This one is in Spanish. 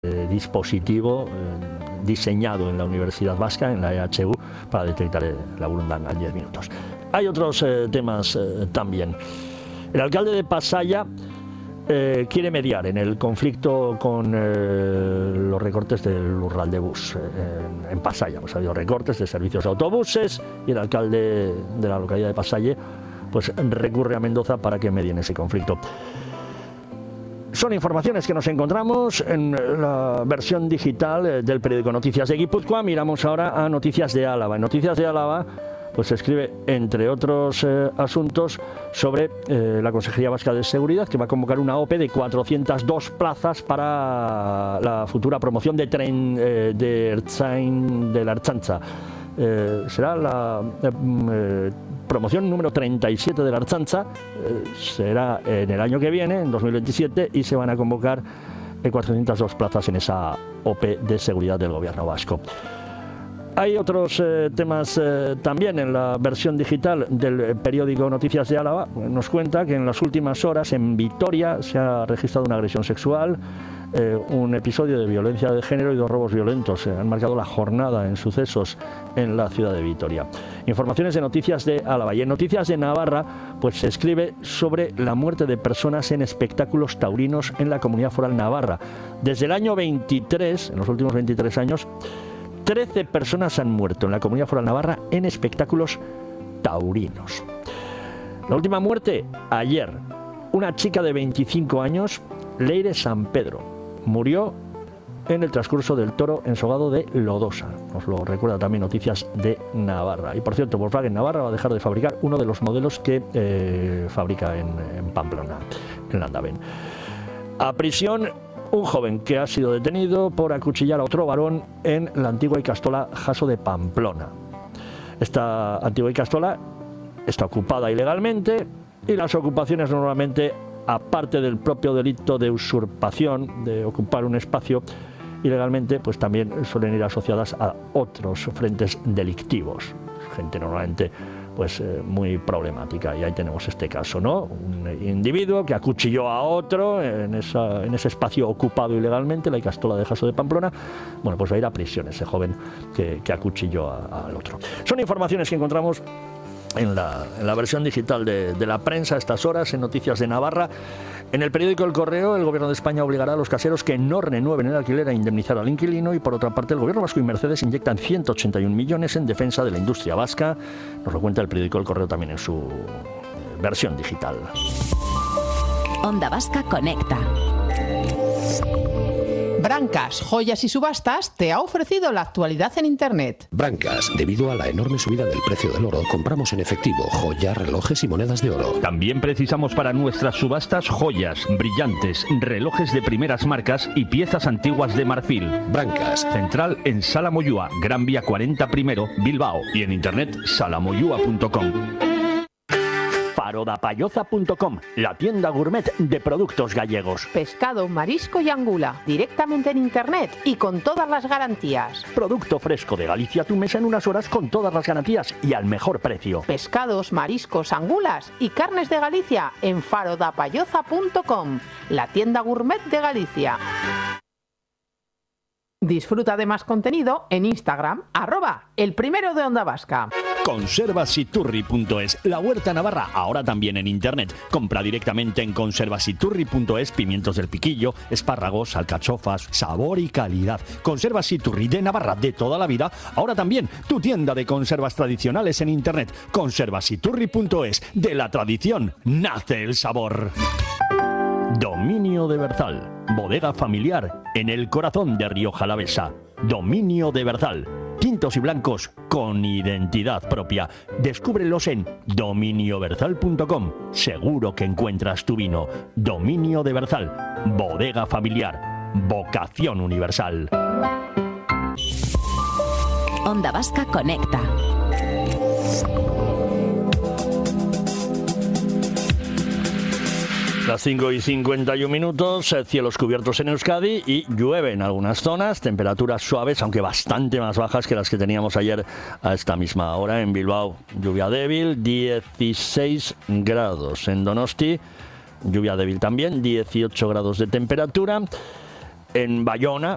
dispositivo diseñado en la Universidad Vasca, en la EHU, para detectar la burundanga en 10 minutos. Hay otros temas también. El alcalde de Pasaia quiere mediar en el conflicto con los recortes del Lurraldebus en Pasaia. Pues ha habido recortes de servicios de autobuses y el alcalde de la localidad de Pasaia pues recurre a Mendoza para que medie en ese conflicto. Son informaciones que nos encontramos en la versión digital del periódico Noticias de Guipúzcoa. Miramos ahora a Noticias de Álava. En Noticias de Álava pues se escribe, entre otros asuntos, sobre la Consejería Vasca de Seguridad, que va a convocar una OPE de 402 plazas para la futura promoción de tren de la Ertzaintza. Será la promoción número 37 de la Ertzaintza, será en el año que viene, en 2027, y se van a convocar 402 plazas en esa OPE de seguridad del gobierno vasco. Hay otros temas también en la versión digital del periódico Noticias de Álava. Nos cuenta que en las últimas horas en Vitoria se ha registrado una agresión sexual, un episodio de violencia de género y 2 robos violentos. Han marcado la jornada en sucesos en la ciudad de Vitoria. Informaciones de Noticias de Álava. Y en Noticias de Navarra pues se escribe sobre la muerte de personas en espectáculos taurinos en la Comunidad Foral Navarra. Desde el año 23, en los últimos 23 años, 13 personas han muerto en la Comunidad Foral Navarra en espectáculos taurinos. La última muerte, ayer. Una chica de 25 años, Leire San Pedro, murió en el transcurso del toro ensogado de Lodosa. Nos lo recuerda también Noticias de Navarra. Y por cierto, Volkswagen Navarra va a dejar de fabricar uno de los modelos que fabrica en Pamplona, en Landaven. A prisión un joven que ha sido detenido por acuchillar a otro varón en la antigua Ikastola Jaso de Pamplona. Esta antigua Ikastola está ocupada ilegalmente y las ocupaciones normalmente, aparte del propio delito de usurpación, de ocupar un espacio ilegalmente, pues también suelen ir asociadas a otros frentes delictivos. Gente normalmente pues muy problemática, y ahí tenemos este caso, ¿no? Un individuo que acuchilló a otro en ese espacio ocupado ilegalmente, la Ikastola de Jaso de Pamplona. Bueno, pues va a ir a prisión ese joven que acuchilló al otro. Son informaciones que encontramos en la versión digital de la prensa a estas horas, en Noticias de Navarra. En el periódico El Correo, el Gobierno de España obligará a los caseros que no renueven el alquiler a indemnizar al inquilino, y por otra parte el Gobierno vasco y Mercedes inyectan 181 millones en defensa de la industria vasca. Nos lo cuenta el periódico El Correo también en su versión digital. Onda Vasca Conecta. Brancas, Joyas y Subastas te ha ofrecido la actualidad en Internet. Brancas, debido a la enorme subida del precio del oro, compramos en efectivo joyas, relojes y monedas de oro. También precisamos para nuestras subastas joyas, brillantes, relojes de primeras marcas y piezas antiguas de marfil. Brancas. Central en Sala Moyúa, Gran Vía 40 primero, Bilbao, y en internet salamoyua.com. Farodapayoza.com, la tienda gourmet de productos gallegos. Pescado, marisco y angula, directamente en Internet y con todas las garantías. Producto fresco de Galicia a tu mesa en unas horas con todas las garantías y al mejor precio. Pescados, mariscos, angulas y carnes de Galicia en farodapayoza.com, la tienda gourmet de Galicia. Disfruta de más contenido en Instagram, @elprimero de Onda Vasca. Conservasiturri.es, la huerta navarra, ahora también en internet. Compra directamente en conservasiturri.es pimientos del piquillo, espárragos, alcachofas, sabor y calidad. Conservasiturri de Navarra de toda la vida, ahora también tu tienda de conservas tradicionales en internet. Conservasiturri.es, de la tradición nace el sabor. Dominio de Berzal, bodega familiar en el corazón de Rioja Alavesa. Dominio de Berzal, tintos y blancos con identidad propia. Descúbrelos en dominioberzal.com. Seguro que encuentras tu vino. Dominio de Berzal, bodega familiar, vocación universal. Onda Vasca Conecta. Las 5:51, cielos cubiertos en Euskadi y llueve en algunas zonas, temperaturas suaves, aunque bastante más bajas que las que teníamos ayer a esta misma hora. En Bilbao, lluvia débil, 16 grados. En Donosti, lluvia débil también, 18 grados de temperatura. En Bayona,